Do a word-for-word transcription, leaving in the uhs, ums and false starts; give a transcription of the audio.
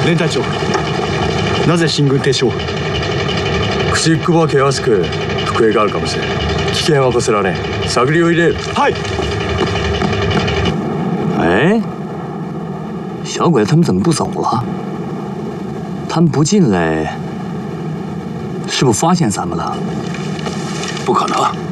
連隊長、なぜ進軍停止を？ 口っくば険しく福営があるかもしれん。危険はこせられん。探りを入れる。 はい。 哎，小鬼他们怎么不走了？他们不进来，是不是发现咱们了？ 不可能。